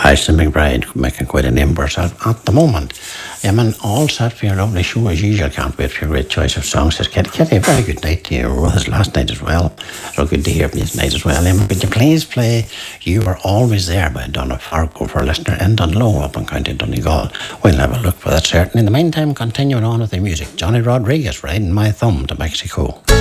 Alison McBride making quite a name for herself at the moment. Man, all set for your lovely show as usual. Can't wait for your great choice of songs. Says Kitty, a very good night to you. It was last night as well. So good to hear from you tonight as well. Could you please play You Were Always There by Donna Fargo for a listener in Dunlow up in County Donegal? We'll have a look for that certain. In the meantime, continuing on with the music. Johnny Rodriguez, Riding My Thumb to Mexico.